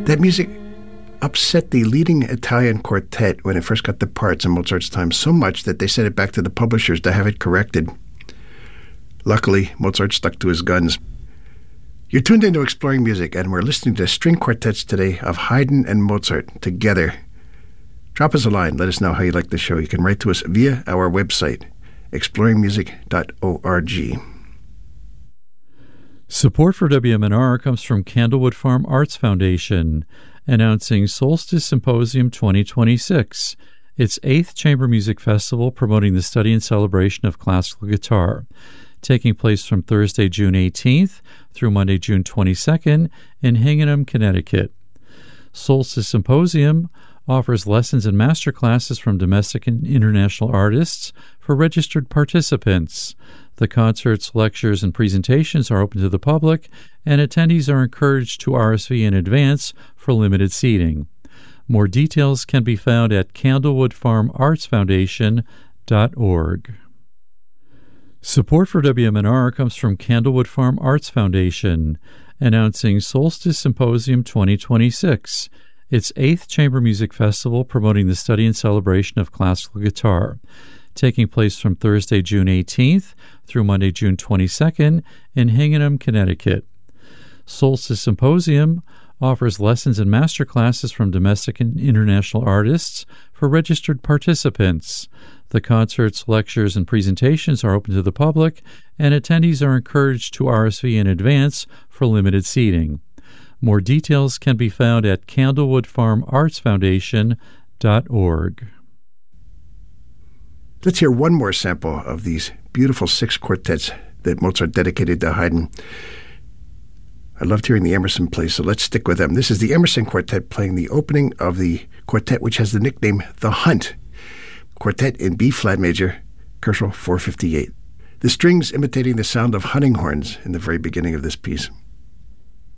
That music upset the leading Italian quartet when it first got the parts in Mozart's time so much that they sent it back to the publishers to have it corrected. Luckily, Mozart stuck to his guns. You're tuned into Exploring Music, and we're listening to string quartets today of Haydn and Mozart together. Drop us a line. Let us know how you like the show. You can write to us via our website, exploringmusic.org. Support for WMNR comes from Candlewood Farm Arts Foundation, announcing Solstice Symposium 2026, its 8th Chamber Music Festival promoting the study and celebration of classical guitar, taking place from Thursday, June 18th through Monday, June 22nd in Hingham, Connecticut. Solstice Symposium offers lessons and master classes from domestic and international artists for registered participants. The concerts, lectures, and presentations are open to the public, and attendees are encouraged to RSVP in advance for limited seating. More details can be found at candlewoodfarmartsfoundation.org. Support for WMNR comes from Candlewood Farm Arts Foundation, announcing Solstice Symposium 2026, its 8th Chamber Music Festival promoting the study and celebration of classical guitar, taking place from Thursday, June 18th through Monday, June 22nd in Hingham, Connecticut. Solstice Symposium offers lessons and master classes from domestic and international artists for registered participants. The concerts, lectures, and presentations are open to the public, and attendees are encouraged to RSVP in advance for limited seating. More details can be found at candlewoodfarmartsfoundation.org. Let's hear one more sample of these beautiful 6 quartets that Mozart dedicated to Haydn. I loved hearing the Emerson play, so let's stick with them. This is the Emerson Quartet playing the opening of the quartet, which has the nickname The Hunt. Quartet in B-flat major, Koszul 458. The strings imitating the sound of hunting horns in the very beginning of this piece.